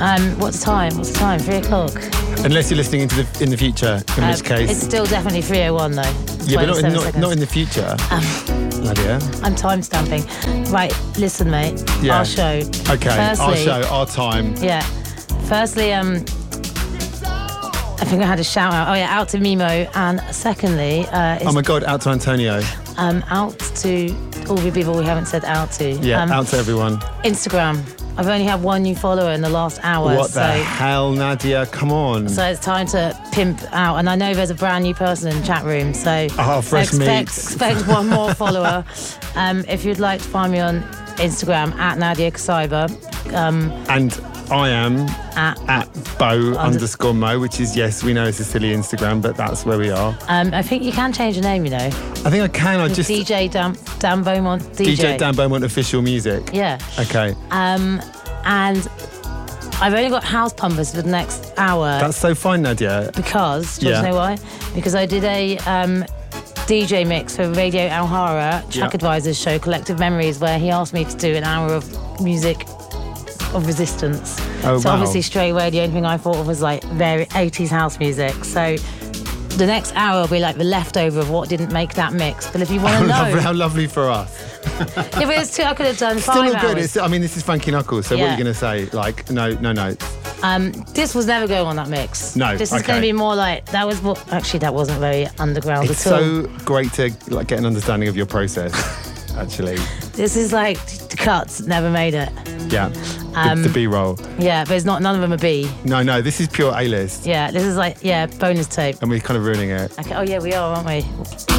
What's the time? 3 o'clock. Unless you're listening in the future, in which case... It's still definitely 3:01 though. Yeah, but not in the future. Nadia. I'm time stamping. Right, listen mate, our show. Okay, Firstly, our show, our time. Yeah. Firstly, I think I had a shout out. Oh yeah, out to Mimo. And secondly... oh my God, out to Antonio. Out to all the people we haven't said out to. Yeah, out to everyone. Instagram. I've only had one new follower in the last hour. What the hell, Nadia? Come on. So it's time to pimp out. And I know there's a brand new person in the chat room, so fresh meat. Expect one more follower. If you'd like to find me on Instagram, at Nadia Kasaiba. And I am at Bo_Mo, which is, yes, we know it's a silly Instagram, but that's where we are. I think you can change your name, you know. I think I can. DJ Dan Beaumont. DJ Dan Beaumont official music. Yeah. Okay. And I've only got house pumpers for the next hour. That's so fine, Nadia. Because, do you want to know why? Because I did a DJ mix for Radio Alhara, Track Advisor's show, Collective Memories, where he asked me to do an hour of music of resistance. Oh, so obviously straight away the only thing I thought of was like very 80s house music. So the next hour will be like the leftover of what didn't make that mix. But if you want to know... How lovely for us. If it was I could have done 5 Still hours. good. This is Funky Knuckles, so what are you going to say? Like, no. This was never going on that mix. No, This is going to be more like... That wasn't very underground it's at all. It's so great to get an understanding of your process, actually. This is like the cuts, never made it. Yeah, the B-roll. Yeah, but none of them are B. No, this is pure A-list. Yeah, this is like, bonus tape. And we're kind of ruining it. Okay. Oh yeah, we are, aren't we?